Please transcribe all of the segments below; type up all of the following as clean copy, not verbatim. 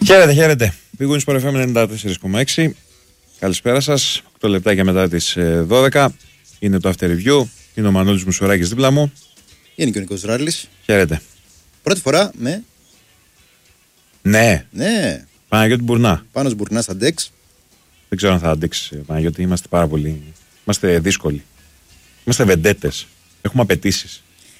Χαίρετε, χαίρετε. Πήγουν στο FM 94,6. Καλησπέρα σας. 8 λεπτάκια μετά τις 12. Είναι το After Review. Είναι ο Μανώλης Μουσουράκης δίπλα μου. Είναι και ο Νίκος Ράλης. Χαίρετε. Πρώτη φορά με. Ναι. Ναι. Παναγιώτη Μπουρνά. Πάνος Μπουρνάς αντέξει. Δεν ξέρω αν θα αντέξει, Παναγιώτη. Είμαστε πάρα πολύ. Είμαστε δύσκολοι. Είμαστε βεντέτες. Έχουμε απαιτήσεις.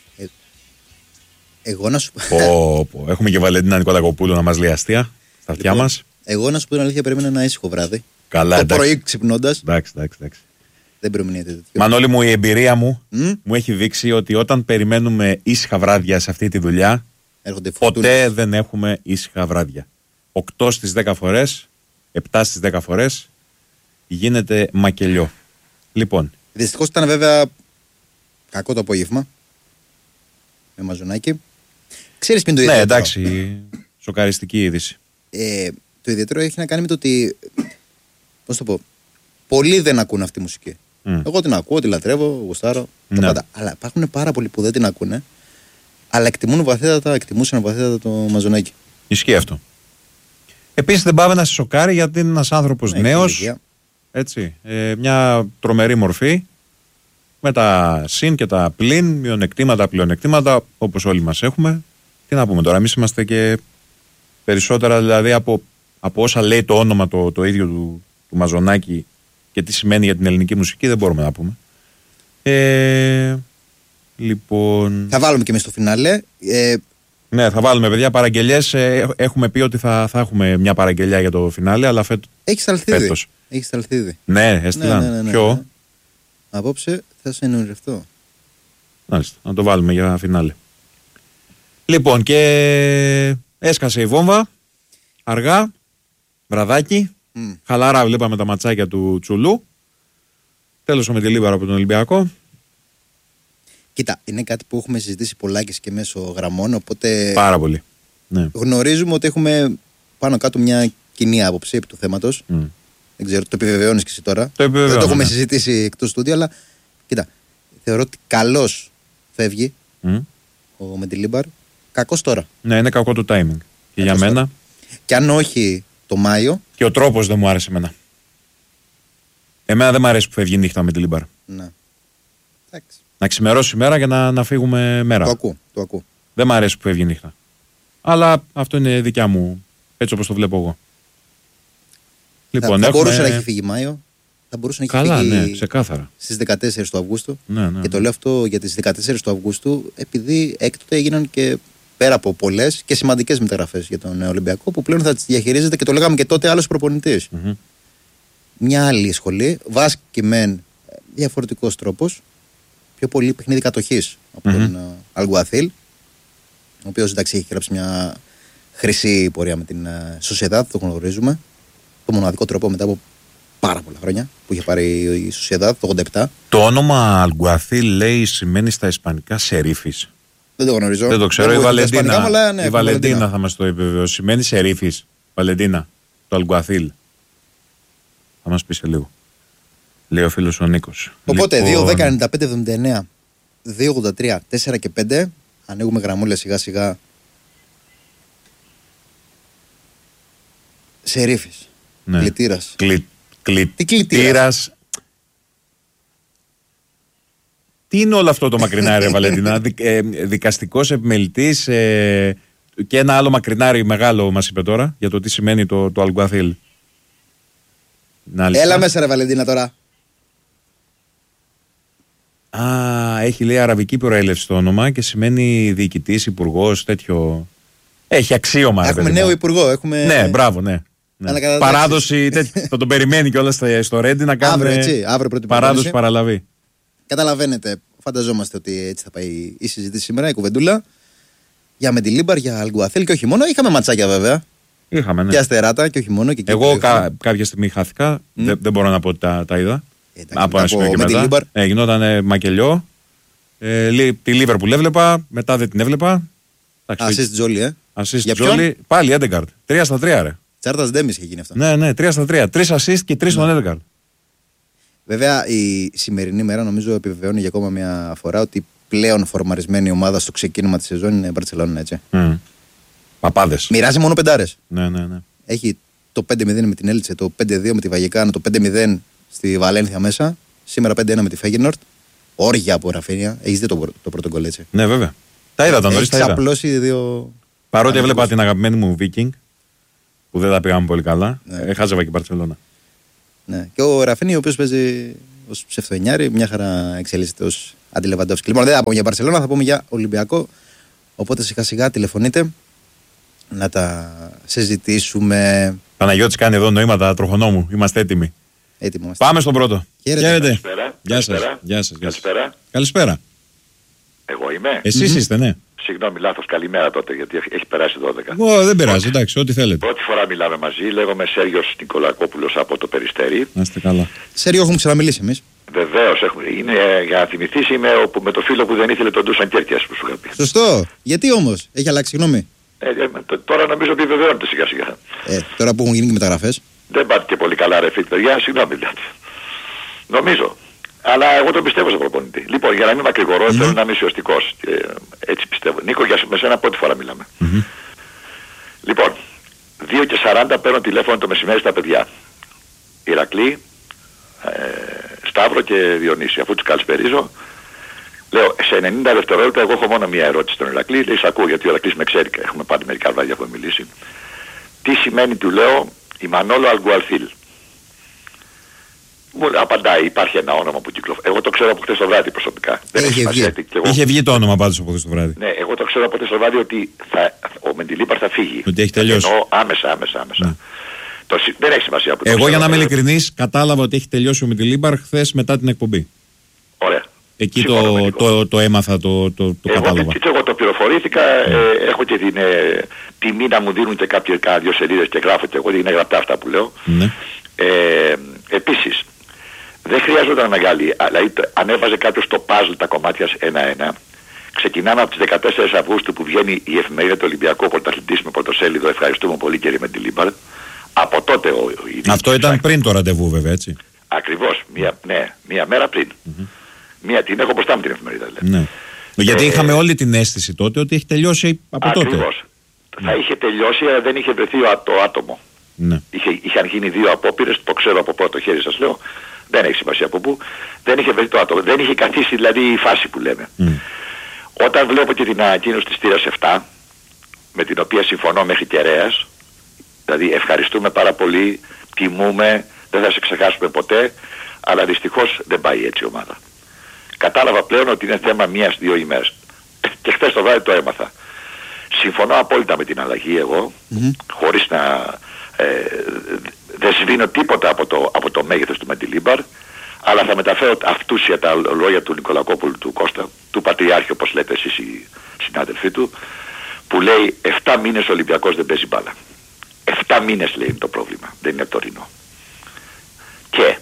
Εγώ να σου πω. Έχουμε και Βαλεντίνα Νικολακοπούλου να μας λέει αστεία στα αυτιά μας. Εγώ να σου πω την αλήθεια, περίμενα ένα ήσυχο βράδυ. Καλά, το εντάξει. πρωί ξυπνώντας. Εντάξει. Δεν προμηνύεται τέτοιο. Μανώλη μου, η εμπειρία μου μου έχει δείξει ότι όταν περιμένουμε ήσυχα βράδια σε αυτή τη δουλειά, ποτέ δεν έχουμε ήσυχα βράδια. 8 στις 10 φορές, 7 στις 10 φορές γίνεται μακελιό. Λοιπόν. Δυστυχώς ήταν βέβαια κακό το απόγευμα. Με μαζονάκι. Ξέρεις ποιο είναι το ιδιαίτερο? Ναι, εντάξει. Σοκαριστική είδηση. Το ιδιαίτερο έχει να κάνει με το ότι. Πώς το πω. Πολλοί δεν ακούν αυτή τη μουσική. Εγώ την ακούω, τη λατρεύω, γουστάρω. Ναι. Πάντα. Αλλά υπάρχουν πάρα πολλοί που δεν την ακούνε. Αλλά εκτιμούσαν βαθύτατα το μαζονάκι. Ισχύει αυτό. Επίσης δεν πάμε να σε σοκάρει γιατί είναι ένας άνθρωπος νέος. Έτσι. Μια τρομερή μορφή. Με τα συν και τα πλην, μειονεκτήματα, πλεονεκτήματα, όπως όλοι μας έχουμε. Τι να πούμε τώρα, εμείς είμαστε και περισσότερα δηλαδή από όσα λέει το όνομα το ίδιο του Μαζονάκη και τι σημαίνει για την ελληνική μουσική, δεν μπορούμε να πούμε. Λοιπόν. Θα βάλουμε και εμείς στο φινάλε. Ναι, θα βάλουμε παιδιά παραγγελιές. Έχουμε πει ότι θα έχουμε μια παραγγελιά για το φινάλε, αλλά Έχεις Αλθίδη. Ναι, έστειλαν. Ναι. Ποιο? Απόψε θα σε ενημερωθώ. Μάλιστα, να το βάλουμε για φινάλε. Λοιπόν, και έσκασε η βόμβα. Αργά, βραδάκι. Χαλαρά βλέπαμε τα ματσάκια του Τσουλού. Τέλος με τη Λίβαρο από τον Ολυμπιακό. Κοίτα, είναι κάτι που έχουμε συζητήσει πολλάκις και μέσω γραμμών, οπότε. Πάρα πολύ. Ναι. Γνωρίζουμε ότι έχουμε πάνω κάτω μια κοινή άποψη επί του θέματος. Δεν ξέρω, το επιβεβαιώνεις και εσύ τώρα. Δεν το έχουμε συζητήσει εκτός στούντιο, αλλά κοίτα, θεωρώ ότι καλώς φεύγει ο Μεντιλίμπαρ. Κακός τώρα. Ναι, είναι κακό το timing. Και για μένα. Τώρα. Και αν όχι το Μάιο. Και ο τρόπος δεν μου άρεσε εμένα. Εμένα δεν μου αρέσει που φεύγει νύχτα με Μεντιλίμπαρ. Ναι. Εντάξει. Να ξημερώσει η μέρα και να φύγουμε μέρα. Το ακούω. Δεν μου αρέσει που φεύγει νύχτα. Αλλά αυτό είναι δικιά μου. Έτσι όπως το βλέπω εγώ. Λοιπόν, θα μπορούσε να έχει φύγει Μάιο. Θα μπορούσε να έχει φύγει. Ναι, ξεκάθαρα. Στις 14 του Αυγούστου. Ναι. Και το λέω αυτό για τις 14 του Αυγούστου, επειδή έκτοτε έγιναν και πέρα από πολλές και σημαντικές μεταγραφές για τον Ολυμπιακό, που πλέον θα τις διαχειρίζεται, και το λέγαμε και τότε, άλλος προπονητής. Μια άλλη σχολή, βάσκει μεν διαφορετικός τρόπος, πιο πολύ παιχνίδι κατοχής από τον Αλγκουαθίλ, ο οποίος εντάξει έχει γράψει μια χρυσή πορεία με την Σοσιεδάδ, το γνωρίζουμε. Το μοναδικό τρόπο μετά από πάρα πολλά χρόνια που είχε πάρει η Σοσιεδάδ το 87. Το όνομα Αλγκουαθίλ λέει σημαίνει στα ισπανικά σερίφης. Δεν το γνωρίζω. Δεν το ξέρω. Η Βαλεντίνα, ναι, η Βαλεντίνα θα μας το επιβεβαιώσει. Σημαίνει σερίφης. Βαλεντίνα. Το Αλγκουαθίλ. Θα μας πει σε λίγο. Λέει ο φίλος ο Νίκος. Οπότε 2-10-95-79 2-83 4 και 5. Ανοίγουμε γραμμούλες σιγά σιγά. Σερίφης. Ναι. Κλητήρας. Κλητήρας. Τι είναι όλο αυτό το μακρινάρι, Βαλεντίνα? Δικαστικός επιμελητής και ένα άλλο μακρινάρι μεγάλο μας είπε τώρα για το τι σημαίνει το Αλγκουαθίλ. Έλα μέσα ρε Βαλεντίνα τώρα. Έχει λέει αραβική προέλευση το όνομα και σημαίνει διοικητής, υπουργός, τέτοιο. Έχει αξίωμα. Έχουμε νέο υπουργό. Ναι, μπράβο, ναι. Παράδοση, θα τον περιμένει κιόλας στο Ρέντι να κάνουμε παράδοση παραλαβή. Καταλαβαίνετε, φανταζόμαστε ότι έτσι θα πάει η συζήτηση σήμερα, η κουβεντούλα. Για Μεντιλίμπαρ, για Αλγκουαθίλ και όχι μόνο. Είχαμε ματσάκια βέβαια. Είχαμε, ναι. Και αστεράτα και όχι μόνο. Και εγώ κάποια στιγμή χάθηκα. Δεν μπορώ να πω ότι τα είδα. Από ένα σημείο και μετά. Γινόταν μακελιό. Τη Λίβερπουλ έβλεπα, μετά δεν την έβλεπα. Ασίστ Τζόλι, Ασίστ Τζόλι. Πάλι Έντεγκαρντ. 3 στα 3, ρε. Τσάρτας Ντέμις είχε γίνει αυτό. Ναι, 3 στα 3. 3 assist και 3 στον Έντεγκαρντ. Βέβαια η σημερινή μέρα νομίζω επιβεβαιώνει για ακόμα μια φορά ότι πλέον φορμαρισμένη ομάδα στο ξεκίνημα τη σεζόν είναι η Μπαρτσελόνα, έτσι. Παπάδες. Μοιράζει μόνο πεντάρες. Ναι. Έχει το 5-0 με την Έλτσε, το 5-2 με τη Βαγεκάνο, το 5-0 στη Βαλένθια μέσα. Σήμερα 5-1 με τη Φέγενορτ. Όργια από Ραφίνια. Έχεις δει το πρώτο γκολ, έτσι? Ναι, βέβαια. Τα είδα τον νωρίς. Έχει απλώσει δύο. Παρότι έβλεπα την αγαπημένη μου Viking, που δεν τα πήγαμε πολύ καλά, χάζευα και η Μπαρτσελόνα. Ναι. Και ο Ραφίνια, ο οποίος παίζει ως ψευτοενιάρη, μια χαρά εξελίσσεται ως αντιλεβαντόφσκι. Λοιπόν, δεν θα πούμε για Μπαρτσελόνα, θα πούμε για Ολυμπιακό. Οπότε σιγά σιγά τηλεφωνείτε να τα συζητήσουμε. Παναγιώτης κάνει εδώ νοήματα τροχονόμου. Είμαστε έτοιμοι. Πάμε στον πρώτο. Χαίρετε. Γεια σας. Καλησπέρα. Εγώ είμαι. Εσείς είστε, ναι. Συγγνώμη, λάθος. Καλημέρα τότε, γιατί έχει περάσει 12. Δεν πειράζει, εντάξει, ό,τι θέλετε. Πρώτη φορά μιλάμε μαζί. Λέγομαι Σέργιος Νικολακόπουλος από το Περιστέρι. Να είστε καλά. Σέργιο, έχουμε ξαναμιλήσει εμείς. Βεβαίως, είναι, για να θυμηθείς, είμαι με το φίλο που δεν ήθελε τον Ντούσαν Κέρκιας που σου είχα πει. Σωστό. Γιατί όμως, έχει αλλάξει γνώμη? Τώρα νομίζω ότι βεβαιώνεται σιγά σιγά. Τώρα που έχουν γίνει και μεταγραφές. Δεν πάτε και πολύ καλά, ρε φίλε, παιδιά, συγγνώμη δηλαδή. Νομίζω. Αλλά εγώ τον πιστεύω στον προπονητή. Λοιπόν, για να μην μακρηγορώ, θέλω να είμαι ουσιαστικός. Έτσι πιστεύω. Νίκο, με σένα πρώτη φορά μιλάμε. Λοιπόν, 2:40 παίρνω τηλέφωνο το μεσημέρι στα παιδιά. Ηρακλή, Σταύρο και Διονύση. Αφού τους καλησπερίζω, λέω σε 90 δευτερόλεπτα εγώ έχω μόνο μία ερώτηση στον Ηρακλή. Λέει, σ' ακούω, γιατί ο Ηρακλής με ξέρει. Έχουμε πάρει μερικά βράδια, έχουμε μιλήσει. Τι σημαίνει, του λέω, η Μανόλο Αλγκουαλθίλ? Μου απαντάει, υπάρχει ένα όνομα που κυκλοφορεί. Εγώ το ξέρω από χτες το βράδυ προσωπικά. Είχε βγει το όνομα πάντως από χτες το βράδυ. Ναι, εγώ το ξέρω από χτες το βράδυ ότι ο Μεντιλίπαρ θα φύγει. Ότι έχει τελειώσει. Εννοώ άμεσα. Ναι. Δεν έχει σημασία που το εγώ, για να είμαι ειλικρινής, κατάλαβα ότι έχει τελειώσει ο Μεντιλίπαρ χθες μετά την εκπομπή. Ωραία. Εκεί το έμαθα, το κατάλαβα. Εγώ το πληροφορήθηκα, έχω και την τιμή να μου δίνουν και κάνα δύο σελίδες και γράφω και εγώ, είναι γραπτά αυτά που λέω. Ναι. Επίσης, δεν χρειάζονταν μεγάλη, δηλαδή αν έβαζε κάποιος το puzzle τα κομμάτια ένα-ένα, ξεκινάμε από τις 14 Αυγούστου που βγαίνει η εφημερίδα του Ολυμπιακού Πρωταθλητής με πρωτοσέλιδο, ευχαριστούμε πολύ κύριε Μεντιλίπαρ. Από τότε αυτό ήταν πριν το ραντεβού βέβαια, έτσι. Ακριβώς, μία μέρα πριν. Την έχω μπροστά μου την εφημερίδα. Ναι. Γιατί είχαμε όλη την αίσθηση τότε ότι έχει τελειώσει από τότε. Ακριβώς. Θα είχε τελειώσει, αλλά δεν είχε βρεθεί το άτομο. Ναι. Είχαν γίνει δύο απόπειρες, το ξέρω από πρώτο χέρι σας λέω, δεν έχει σημασία από πού, δεν είχε βρεθεί το άτομο, δεν είχε καθίσει δηλαδή η φάση που λέμε. Όταν βλέπω και την ανακοίνωση της Τήρας 7, με την οποία συμφωνώ μέχρι κεραίας, δηλαδή ευχαριστούμε πάρα πολύ, τιμούμε, δεν θα σε ξεχάσουμε ποτέ, αλλά δυστυχώς δεν πάει έτσι η ομάδα. Κατάλαβα πλέον ότι είναι θέμα μίας-δύο ημέρες. Και χθες το βράδυ το έμαθα. Συμφωνώ απόλυτα με την αλλαγή εγώ, χωρίς να δεν σβήνω τίποτα από το μέγεθος του Μεντιλίπαρ, αλλά θα μεταφέρω αυτούσια τα λόγια του Νικολακόπουλου, του Κώστα, του Πατριάρχη όπως λέτε εσείς οι συνάδελφοί του, που λέει 7 μήνες ο Ολυμπιακός δεν παίζει μπάλα. 7 μήνες λέει είναι το πρόβλημα, δεν είναι τωρινό. Και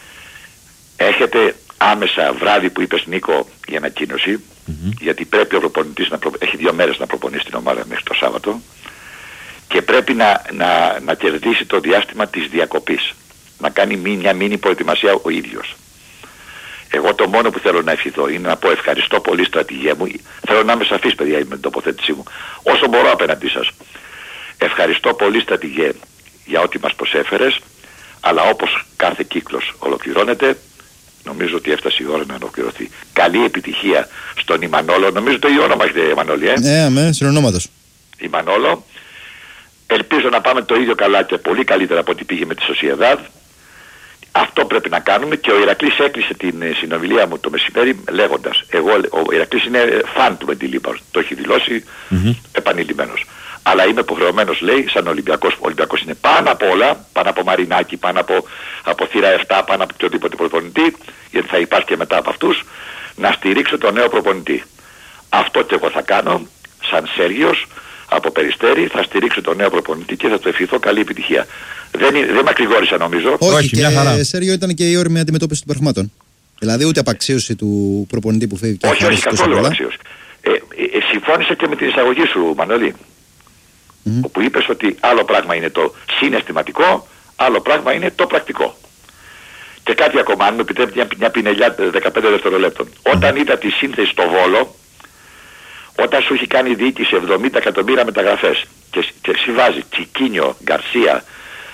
έχετε άμεσα βράδυ που είπες Νίκο η ανακοίνωση, γιατί πρέπει ο προπονητής έχει 2 μέρες να προπονήσει την ομάδα μέχρι το Σάββατο και πρέπει να κερδίσει το διάστημα της διακοπής, να κάνει μια μίνι προετοιμασία ο ίδιος. Εγώ το μόνο που θέλω να ευχηθώ είναι να πω ευχαριστώ πολύ στρατηγέ μου, θέλω να είμαι σαφής παιδιά με την τοποθέτησή μου, όσο μπορώ απέναντί σας. Ευχαριστώ πολύ στρατηγέ για ό,τι μας προσέφερες, αλλά όπως κάθε κύκλος ολοκληρώνεται, νομίζω ότι έφτασε η ώρα να ολοκληρωθεί. Καλή επιτυχία στον Ιμανόλο. Νομίζω το ίδιο όνομα έχετε, Μανώλη, Ναι, συνονόματος. Ιμανόλο. Ελπίζω να πάμε το ίδιο καλά και πολύ καλύτερα από ό,τι πήγε με τη Σοσιεδάδ. Αυτό πρέπει να κάνουμε και ο Ηρακλής έκλεισε την συνομιλία μου το μεσημέρι λέγοντας, ο Ηρακλής είναι φαν του Μεντιλίπαρ, το έχει δηλώσει επανειλημμένος. Αλλά είμαι υποχρεωμένος, λέει, σαν Ολυμπιακός. Ο Ολυμπιακός είναι πάνω από όλα, πάνω από Μαρινάκη, πάνω από θύρα 7, πάνω από οποιοδήποτε προπονητή, γιατί θα υπάρχει και μετά από αυτούς, να στηρίξω τον νέο προπονητή. Αυτό και εγώ θα κάνω, σαν Σέργιος, από Περιστέρι, θα στηρίξω τον νέο προπονητή και θα του ευχηθώ καλή επιτυχία. Δεν μακρηγόρησα νομίζω. Όχι, και Σέργιο ήταν και η όριμη αντιμετώπιση των πραγμάτων. Δηλαδή ούτε απαξίωση του προπονητή που φεύγει και όχι, καθόλου απαξίωση. Συμφώνησα και με την εισαγωγή σου, Μανώλη. Όπου είπες ότι άλλο πράγμα είναι το συναισθηματικό, άλλο πράγμα είναι το πρακτικό. Και κάτι ακόμα, αν μου επιτρέπετε μια πινελιά 15 δευτερολέπτων. Όταν είδα τη σύνθεση στο Βόλο, όταν σου έχει κάνει διοίκηση 70 εκατομμύρια μεταγραφές και συμβάζει Τσικίνιο, Γκαρσία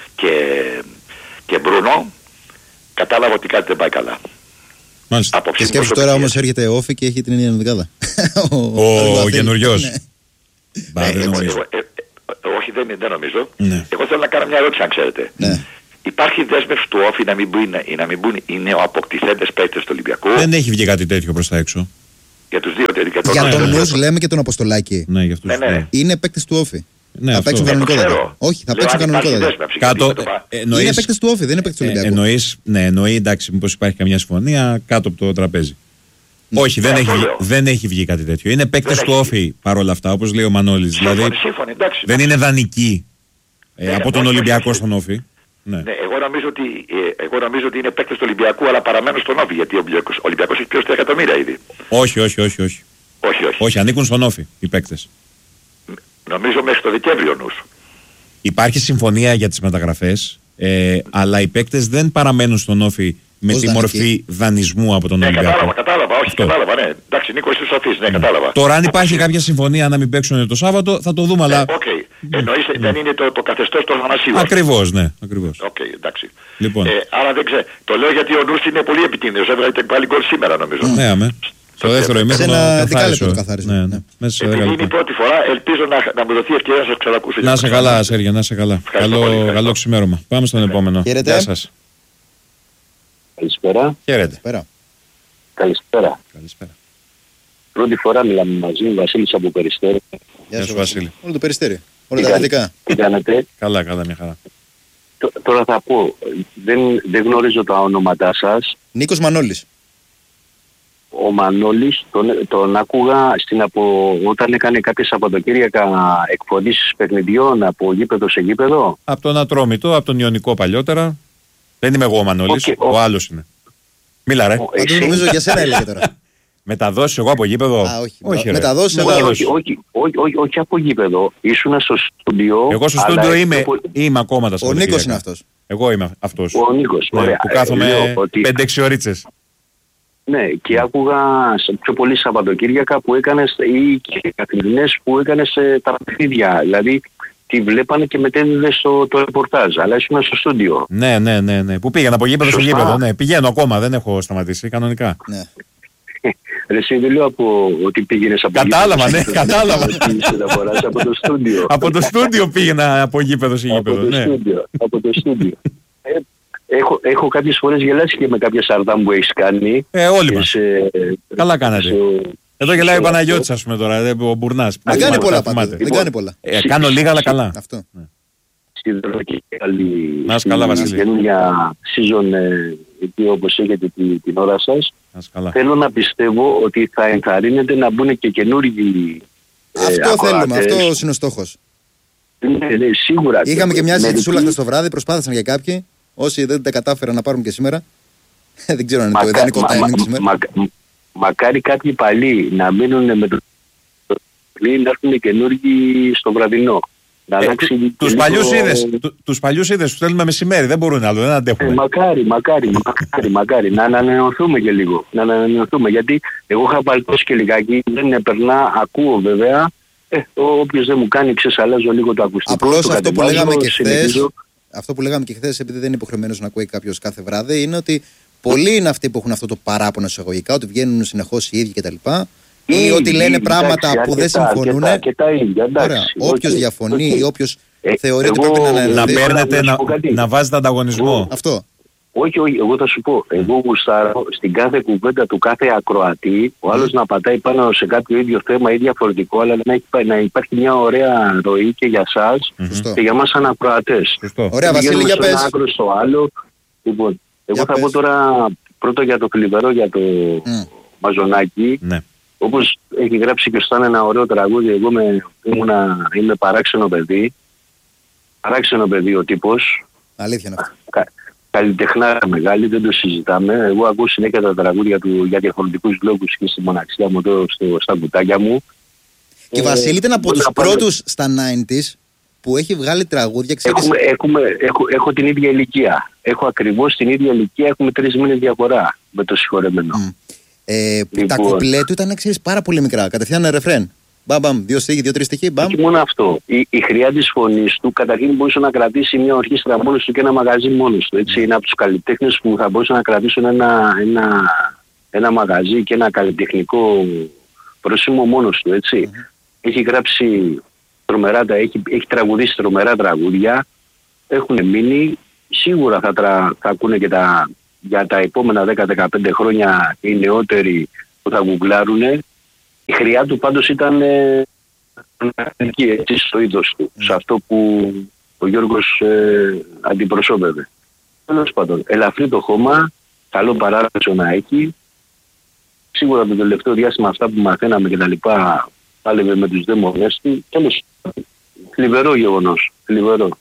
και Μπρουνό, κατάλαβα ότι κάτι δεν πάει καλά. Και σκέψου τώρα όμως έρχεται Όφη και έχει την ίδια ενδεκάδα. Ο καινουριός. Όχι, δεν νομίζω. Εγώ θέλω να κάνω μια ερώτηση, αν ξέρετε. Υπάρχει δέσμευση του Όφη να μην μπουν οι νεοαποκτηθέντες παίκτες του Ολυμπιακού? Δεν έχει βγει κάτι τέτοιο προς τα έξω. Για τους δύο τελικά. Για τον Νους λέμε και τον Αποστολάκη. Ναι, για αυτούς. Είναι παίκτες του Όφη. Ναι, θα παίξουν κανονικότατα. Όχι, θα παίξουν κανονικότατα. Είναι παίκτες του Όφη, δεν είναι παίκτες του Ολυμπιακού. Εννοεί, εντάξει, μήπως υπάρχει καμιά συμφωνία κάτω από το τραπέζι. Όχι, δεν έχει βγει κάτι τέτοιο. Είναι παίκτες του Όφη παρόλα αυτά, όπως λέει ο Μανώλης. Δηλαδή δεν είναι δανεικοί από τον Ολυμπιακό στον Όφη. Ναι, εγώ νομίζω ότι είναι παίκτες του Ολυμπιακού, αλλά παραμένουν στον Όφη, γιατί ο Ολυμπιακός έχει πλέον 3 εκατομμύρια ήδη. Όχι, ανήκουν στον Όφη οι παίκτες. Νομίζω μέχρι το Δεκέμβριο Νους. Υπάρχει συμφωνία για τις μεταγραφές, αλλά οι παίκτες δεν παραμένουν στον Όφη με τη μορφή δανεισμού από τον Ολυμπιακό. Κατάλαβα, ναι. Εντάξει, Νίκο, είσαι σαφής, ναι, κατάλαβα. Τώρα, αν υπάρχει κάποια συμφωνία να μην παίξουν το Σάββατο, θα το δούμε, αλλά. Εννοείς δεν είναι το καθεστώς των Θανασίων. Ακριβώς, ναι, ακριβώς. Εντάξει. Λοιπόν. Άρα δεν ξέρω. Το λέω γιατί ο Νους είναι πολύ επικίνδυνος. Έβγαλε πάλι γκολ σήμερα, νομίζω. Ναι, αμέ. Στο δεύτερο ημίχρονο καθάρισε. Επειδή είναι η πρώτη φορά, ελπίζω να μου δοθεί ευκαιρία να σας ξανακούσω. Να σε καλά, Σέργιο, να σε καλά. Καλό ξημέρωμα. Πάμε στον επόμενο. Γεια σας. Καλησπέρα. Χαίρετε. Καλησπέρα. Πρώτη φορά μιλάμε μαζί, Βασίλης από Περιστέρι. Γεια σου, Βασίλη. Όλο το Περιστέρι. Όλα τα δυτικά. Τι κάνετε? Καλά, μια χαρά. Τώρα θα πω, δεν γνωρίζω τα ονόματά σας. Νίκος Μανώλης. Ο Μανώλης τον άκουγα όταν έκανε κάποια Σαββατοκύριακα εκφωνήσεις παιχνιδιών από γήπεδο σε γήπεδο. Από τον Ατρόμητο, από τον Ιωνικό παλιότερα. Δεν είμαι εγώ ο Μανώλης, ο άλλος είναι. Μίλα ρε. Νομίζω για σένα έλεγε τώρα. Μεταδόσεις εγώ από γήπεδο? Όχι, μεταδόσεις εγώ. Όχι από γήπεδο. Ήσουν στο στούντιο. Εγώ στο στούντιο είμαι ακόμα τα Σαββατοκύριακα. Ο Νίκος είναι αυτός. Εγώ είμαι αυτός. Ο Νίκος, ναι, που κάθομαι 5-6 ωρίτσες. Ναι, και άκουγα πιο πολύ Σαββατοκύριακα που έκανες ή και καθημερινές που έκανες τα παιχνίδια. Δηλαδή τη βλέπανε και μετέδιδες το ρεπορτάζ, αλλά ήσουν στο στούντιο. Ναι. Που πήγαινα από γήπεδο σε γήπεδο. Ναι, πηγαίνω ακόμα, δεν έχω σταματήσει κανονικά. Ναι. Ρε εσύ δεν λέω ότι πήγαινες από κατάλαβα, γήπεδο. Ναι, κατάλαβα. Από το στούντιο. Από το στούντιο πήγαινα από γήπεδο σε γήπεδο. Από το στούντιο. Έχω κάποιες φορές γελάσει και με κάποια σαρδάμ που έχεις κάνει. Όλοι μας. Καλά κάνατε. Εδώ γελάει ο Παναγιώτης, ας πούμε τώρα, ο Μπουρνάς. Δεν κάνει πολλά πάντως. Δεν κάνει πολλά. Κάνω λίγα, αλλά καλά. Αυτό. Να είσαι καλά, Βασίλη. Καινούργια season εκεί όπως έχετε την ώρα σας. Θέλω να πιστεύω ότι θα ενθαρρύνετε να μπουν και καινούργιοι. Αυτό θέλουμε, αυτός είναι ο στόχος. Ναι, σίγουρα. Είχαμε και μια συζητησούλα χθες το βράδυ, προσπάθησαν για κάποιοι. Όσοι δεν τα κατάφεραν να πάρουν και σήμερα. Δεν ξέρω αν είναι το ιδανικό timing σήμερα. Μακάρι κάποιοι παλιοί να μείνουν με το πλήν, να έρθουν καινούργοι στο βραδινό. Τους παλιούς είδες, τους θέλουμε μεσημέρι, δεν μπορούν άλλο, δεν αντέχουν. Μακάρι, να ανανεωθούμε και λίγο. Να ανανεωθούμε, γιατί εγώ είχα παλτώσει και λιγάκι, δεν έπαιρνα, ακούω βέβαια. Όποιος δεν μου κάνει, ξεσαλάζω λίγο το ακουστικό. Απλώς αυτό που λέγαμε και χθες. Αυτό που λέγαμε και χθες, επειδή δεν είναι υποχρεωμένος να ακούει κάποιος κάθε βράδυ, είναι ότι πολλοί είναι αυτοί που έχουν αυτό το παράπονο εισαγωγικά, ότι βγαίνουν συνεχώς οι ίδιοι κτλ. Ή ότι λένε πράγματα που δεν συμφωνούν. Όποιος διαφωνεί ή όποιος θεωρεί ότι πρέπει να αναλυθεί. Να παίρνετε, να βάζετε ανταγωνισμό. Αυτό. Όχι, εγώ θα σου πω. Εγώ γουστάρω στην κάθε κουβέντα του κάθε ακροατή, ο άλλος να πατάει πάνω σε κάποιο ίδιο θέμα ή διαφορετικό, αλλά να υπάρχει μια ωραία ροή και για εσάς και για μας σαν ακροατές. Ωραία, Βασίλη, για πες. Άκρο στο άλλο. Λοιπόν, εγώ θα πω τώρα πρώτο για το Θλιβερό, για το Μαζονάκι. Όπως έχει γράψει και ο Στάν ένα ωραίο τραγούδι, εγώ είμαι παράξενο παιδί. Παράξενο παιδί ο τύπος. Αλήθεια είναι αυτό. Καλλιτεχνάρα μεγάλη, δεν το συζητάμε. Εγώ ακούω συνέχεια τα τραγούδια του για διαφορετικούς λόγους και στη μοναξιά μου εδώ στα κουτάκια μου. Και Βασίλη ήταν από τους πρώτους στα 90's που έχει βγάλει τραγούδια. Έχω την ίδια ηλικία. Έχω ακριβώς την ίδια ηλικία, έχουμε 3 μήνες διαφορά με το συγχωρεμένο. Τα κουπλέ του ήταν, ξέρεις, πάρα πολύ μικρά. Κατευθείαν ρεφρέν. Μπαμπαμ, 2 στίχοι, 2-3 στίχοι. Μπαμ. Και μόνο αυτό. Η χρειά της φωνής του καταρχήν μπορούσε να κρατήσει μια ορχήστρα μόνος του και ένα μαγαζί μόνος του. Έτσι. Είναι από τους καλλιτέχνες που θα μπορούσαν να κρατήσουν ένα μαγαζί και ένα καλλιτεχνικό πρόσημο μόνος του. Έτσι. Έχει γράψει τρομερά, έχει τραγουδήσει τρομερά τραγούδια. Έχουν μείνει. Σίγουρα θα ακούνε και για τα επόμενα 10-15 χρόνια οι νεότεροι που θα γκουγκλάρουνε. Η χρειά του πάντως ήταν έτσι στο είδος του, σε αυτό που ο Γιώργος αντιπροσώπευε. Τέλος πάντων, ελαφρύ το χώμα, καλό παράδοσο να έχει. Σίγουρα το τελευταίο διάστημα αυτά που μαθαίναμε και τα λοιπά, πάλευε με τους δαίμονες του. Τέλος, θλιβερό γεγονός, θλιβερό.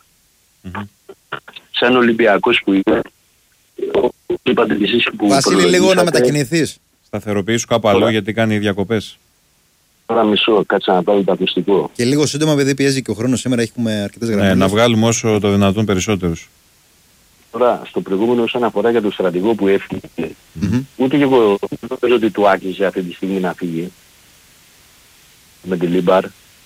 Σαν Ολυμπιακός που είναι, είπατε κι εσείς που... Βασίλη, λίγο να μετακινηθείς. Σταθεροποιήσου κάπου αλλού γιατί κάνει διακοπές. Τώρα μισό, κάτσε να πάρω το ακουστικό. Και λίγο σύντομα, επειδή πιέζει και ο χρόνος σήμερα, έχουμε αρκετές γραμμές. Ναι, να βγάλουμε όσο το δυνατόν περισσότερους. Τώρα, στο προηγούμενο, όσον αφορά για τον στρατηγό που έφυγε, ούτε και εγώ δεν νομίζω ότι του άκουσε αυτή τη στιγμή να φύγει με τη Λίμπαρ.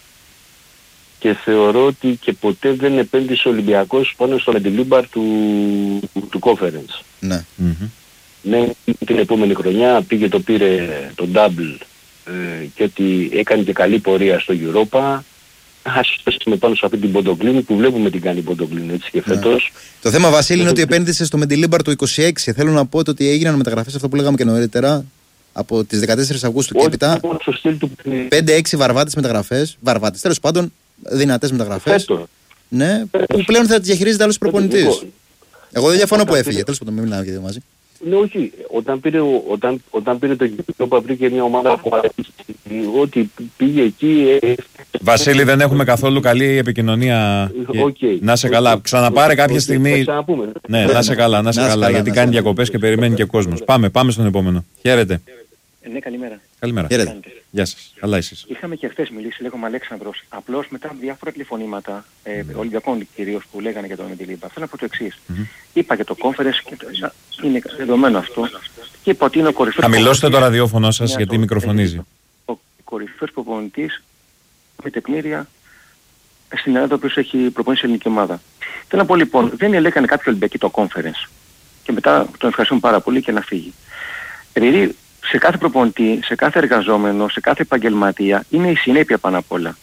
Και θεωρώ ότι και ποτέ δεν επένδυσε ο Ολυμπιακός πάνω στο Μεντιλίμπαρ του Conference. Ναι. Ναι, την επόμενη χρονιά πήρε το double και ότι έκανε και καλή πορεία στο Europa. Ας πέσουμε πάνω σε αυτή την Ποντογκλίνη που βλέπουμε την κάνει η Ποντογκλίνη έτσι και φέτος. Το θέμα, Βασίλη, είναι ότι επένδυσε στο Μεντιλίμπαρ το 26. Θέλω να πω ότι έγιναν μεταγραφές, αυτό που λέγαμε και νωρίτερα, από τις 14 Αυγούστου και έπειτα. 5-6 βαρβάτες μεταγραφές. Βαρβάτες, τέλος πάντων, δυνατές μεταγραφές. Ναι, που πλέον θα τις διαχειρίζεται άλλος προπονητής. Εγώ δεν διαφωνώ που έφυγε, τέλος πάντων, μην μιλάμε και δύο μαζί. Ναι, όχι. Όταν πήρε το Europa βρήκε μια ομάδα που ότι πήγε εκεί... Βασίλη, δεν έχουμε καθόλου καλή επικοινωνία. Να σε καλά. Ξαναπάρε κάποια στιγμή. Ναι, να σε καλά, γιατί κάνει διακοπές και περιμένει και κόσμος. Πάμε στον επόμενο. Χαίρετε. Ναι, καλημέρα. Καλημέρα. Γεια σας. Καλά εσείς. Είχαμε και χθες μιλήσει, λέγομαι Αλέξανδρος. Απλώς μετά από διάφορα τηλεφωνήματα, Ολυμπιακών κυρίως που λέγανε για τον Μεντιλίμπαρ, θέλω να πω το εξής. Είπα για το conference και είναι δεδομένο αυτό. Και είπα ότι είναι ο κορυφαίος. Χαμηλώστε το ραδιόφωνο σας γιατί μικροφωνίζει. Ο κορυφαίος προπονητής με τεκμήρια στην Ελλάδα που έχει προπονήσει ελληνική ομάδα. Θέλω να πω λοιπόν, δεν έλεγανε κάποιο Ολυμπιακή το conference. Και μετά τον ευχαριστούμε πάρα πολύ και να φύγει. Επειδή σε κάθε προπονητή, σε κάθε εργαζόμενο, σε κάθε επαγγελματία είναι η συνέπεια πάνω απ' όλα.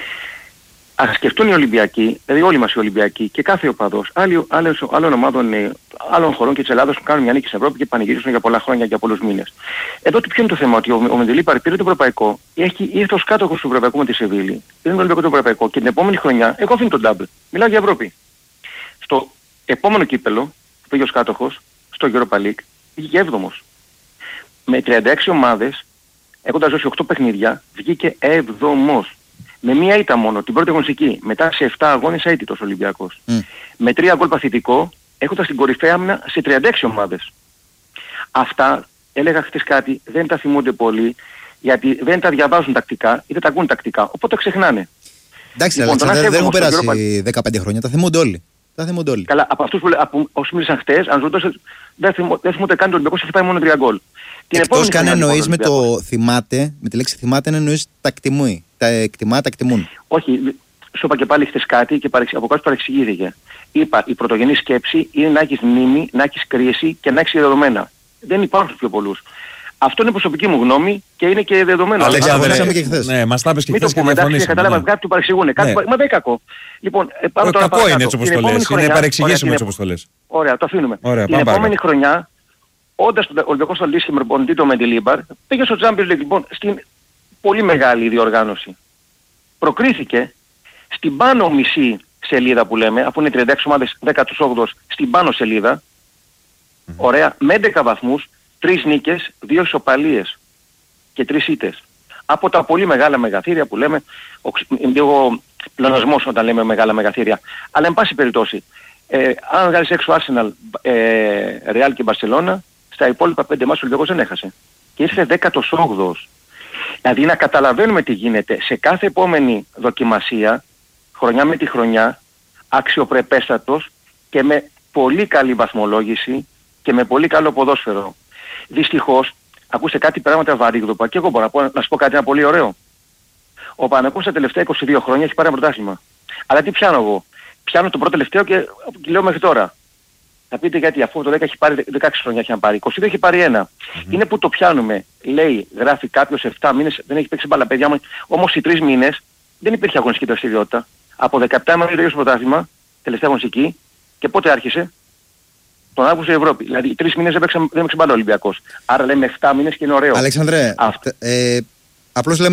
Ας σκεφτούν οι Ολυμπιακοί, δηλαδή όλοι μας οι Ολυμπιακοί και κάθε οπαδός, άλλων ομάδων, άλλων χωρών και της Ελλάδας που κάνουν μια νίκη στην Ευρώπη και πανηγυρίζουν για πολλά χρόνια, για πολλούς μήνες. Εδώ ποιο είναι το θέμα, ότι ο Μεντιλίμπαρ πήρε το ευρωπαϊκό, ήρθε ως κάτοχος του ευρωπαϊκού με τη Σεβίλη, πήρε το Ολυμπιακό το ευρωπαϊκό και την επόμενη χρονιά, εγώ αφήνω τον double. Μιλάω για Ευρώπη. Στο επόμενο κύπελο που πήγε ως κάτοχος, στο Europa League, πήγε 7ος. Με 36 ομάδες, έχοντας δώσει 8 παιχνίδια, βγήκε 7ος. Με μία ήττα μόνο, την πρώτη αγωνιστική. Μετά σε 7 αγώνες αίτητος Ολυμπιακός. Με 3 γκολ παθητικό, έχοντας την κορυφαία άμυνα σε 36 ομάδες. Αυτά, έλεγα χθες κάτι, δεν τα θυμούνται πολύ, γιατί δεν τα διαβάζουν τακτικά ή δεν τα ακούν τακτικά, οπότε ξεχνάνε. Εντάξει, λοιπόν, δεν έχουν περάσει 15 χρόνια, τα θυμούνται όλοι. Καλά, από αυτούς που όσοι μίλησαν χτες, αν ρωτώσετε, δεν θυμούνται καν το Ολυμπιακός, έχει φάει μόνο 3 γκολ. Εκτός καν εννοείς με το θυμάται, με τη λέξη θυμάται εννοείς τα εκτιμούει. Τα εκτιμά, τα εκτιμούν. Όχι, σου είπα και πάλι χθες κάτι και από κάτω παρεξηγήθηκε. Είπα, η πρωτογενή σκέψη είναι να έχεις μνήμη, να έχεις κρίση και να έχεις δεδομένα. Δεν υπάρχουν πιο πολλούς. Αυτό είναι προσωπική μου γνώμη και είναι και δεδομένο. Αλέξανδρε, και χθες. Ναι, μας τα είπες και χθες και διαφωνήσαμε. Κατάλαβα, κάτι του παρεξηγούνε. Μα δεν είναι κακό. Λοιπόν, κακό είναι έτσι όπως το λες. Είναι παρεξηγήσιμο έτσι όπως το λες. Ωραία, το αφήνουμε. Την επόμενη χρονιά, όντας ο Ολυμπιακός θα λύσει με προπονητή το Μεντιλίμπαρ, πήγε στο Champions League λοιπόν στην πολύ μεγάλη διοργάνωση. Προκρίθηκε στην πάνω μισή σελίδα που λέμε, αφού είναι 36 ομάδες 18 στην πάνω σελίδα, ωραία, με 11 βαθμούς, 3 νίκες, 2 ισοπαλίες και 3 ήττες. Από τα πολύ μεγάλα μεγαθύρια που λέμε, λίγο πλεονασμός όταν λέμε μεγάλα μεγαθύρια. Αλλά εν πάση περιπτώσει, αν βγάλεις έξω Arsenal, Real και Barcelona, στα υπόλοιπα 5 μάτς ο Ολυμπιακός δεν έχασε. Και ήρθε 18ος. Δηλαδή να καταλαβαίνουμε τι γίνεται σε κάθε επόμενη δοκιμασία, χρονιά με τη χρονιά, αξιοπρεπέστατος και με πολύ καλή βαθμολόγηση και με πολύ καλό ποδόσφαιρο. Δυστυχώς, ακούστε κάτι πράγματα βαρύγδοπα και εγώ μπορώ να σου πω κάτι ένα πολύ ωραίο. Ο Παναθηναϊκός τα τελευταία 22 χρόνια έχει πάρει ένα πρωτάθλημα. Αλλά τι πιάνω εγώ? Πιάνω το πρώτο τελευταίο και λέω μέχρι τώρα. Θα πείτε γιατί, αφού το 10 έχει πάρει 16 χρόνια έχει να πάρει, 22 έχει πάρει ένα. Είναι που το πιάνουμε, λέει, γράφει κάποιος 7 μήνες, δεν έχει παίξει μπάλα παιδιά μου, όμως οι 3 μήνες δεν υπήρχε αγωνιστική δραστηριότητα. Από 17 Μαΐου τελείωσε το πρωτάθλημα, τελευταία αγωνιστική, και πότε άρχισε? Τον Αύγουστο η Ευρώπη. Δηλαδή 3 μήνες δεν έπαιξε μπάλα ο Ολυμπιακός. Άρα λέμε 7 μήνες και είναι ωραίο. Αλέξανδρε, απλώς λέμε